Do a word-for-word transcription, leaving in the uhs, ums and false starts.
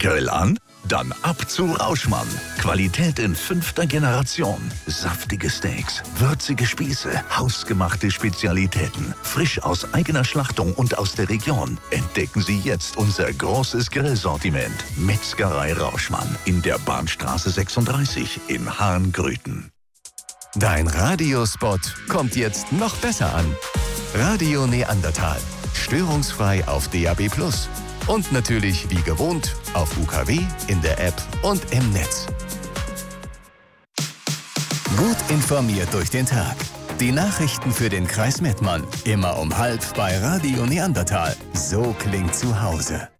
Grill an? Dann ab zu Rauschmann. Qualität in fünfter Generation. Saftige Steaks, würzige Spieße, hausgemachte Spezialitäten. Frisch aus eigener Schlachtung und aus der Region. Entdecken Sie jetzt unser großes Grillsortiment. Metzgerei Rauschmann in der Bahnstraße sechsunddreißig in Hahngrüten. Dein Radiospot kommt jetzt noch besser an. Radio Neandertal. Störungsfrei auf D A B plus. Und natürlich wie gewohnt auf U K W, in der App und im Netz. Gut informiert durch den Tag. Die Nachrichten für den Kreis Mettmann. Immer um halb bei Radio Neandertal. So klingt zu Hause.